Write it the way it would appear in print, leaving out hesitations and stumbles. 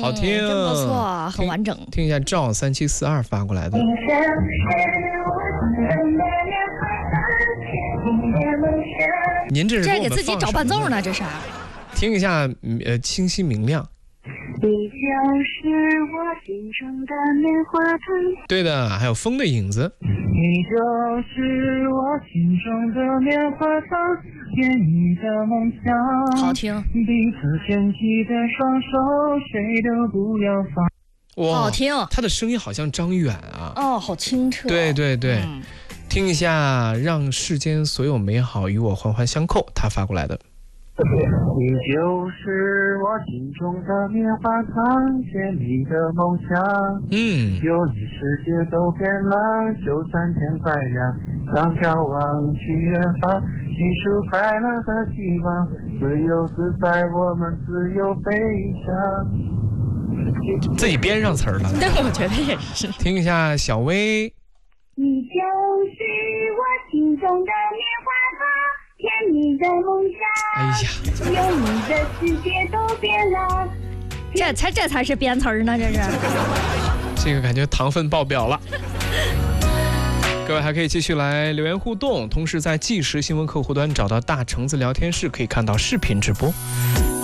好听， 真不错，很完整。 听一下赵3742发过来的。您这是这给自己找伴奏呢，这是。 听一下，清晰明亮。 你就是我心中的棉花糖。 对的，还有风的影子。 你就是我心中的棉花糖，甜蜜的梦想。 好听。 彼此牵起的双手，谁都不要放。 哇， 好听。 他的声音好像张远啊。 哦，好清澈。 对对对。听一下，让世间所有美好与我环环相扣，他发过来的。 你就是我心中的棉花糖，甜蜜的梦想。有你世界都变了，就算天再亮，当眺望去远方，细数快乐和希望，自由自在，我们自由悲伤。 自己编上词儿了。 对，我觉得也是。 听一下小薇。 你就是我心中的棉花糖，甜蜜的梦想。 哎呀， 有你的世界都变了。 这才是编词儿呢，这是。 这个感觉糖分爆表了。各位还可以继续来留言互动，同时在即时新闻客户端找到大橙子聊天室，可以看到视频直播。